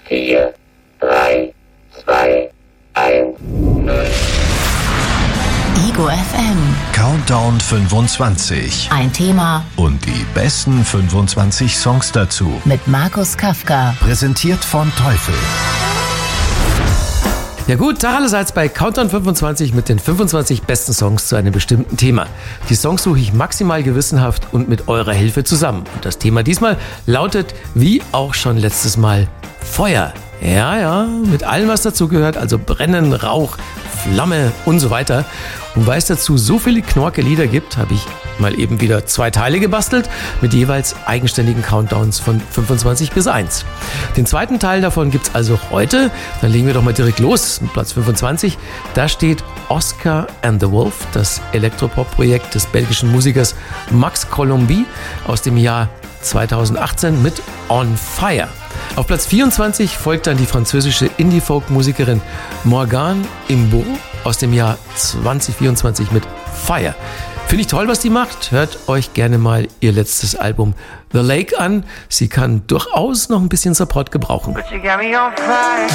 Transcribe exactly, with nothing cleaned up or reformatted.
vier, drei, zwei, eins, null. Ego F M. Countdown fünfundzwanzig. Ein Thema Und die besten fünfundzwanzig Songs dazu. mit Markus Kafka. Präsentiert von Teufel. Ja gut, Tag allerseits bei Countdown fünfundzwanzig mit den fünfundzwanzig besten Songs zu einem bestimmten Thema. Die Songs suche ich maximal gewissenhaft und mit eurer Hilfe zusammen. Und das Thema diesmal lautet, wie auch schon letztes Mal, Feuer. Ja, ja, mit allem, was dazugehört, also Brennen, Rauch, Flamme und so weiter. Und weil es dazu so viele knorke Lieder gibt, habe ich mal eben wieder zwei Teile gebastelt mit jeweils eigenständigen Countdowns von fünfundzwanzig bis eins. Den zweiten Teil davon gibt's also heute. Dann legen wir doch mal direkt los mit Platz fünfundzwanzig. Da steht Oscar and the Wolf, das Elektropop-Projekt des belgischen Musikers Max Colombi aus dem Jahr zweitausendachtzehn mit On Fire. Auf Platz vierundzwanzig folgt dann die französische Indie-Folk-Musikerin Morgane Imbeau aus dem Jahr zweitausendvierundzwanzig mit Fire. Finde ich toll, was die macht. Hört euch gerne mal ihr letztes Album The Lake an. Sie kann durchaus noch ein bisschen Support gebrauchen. But you got me on fire.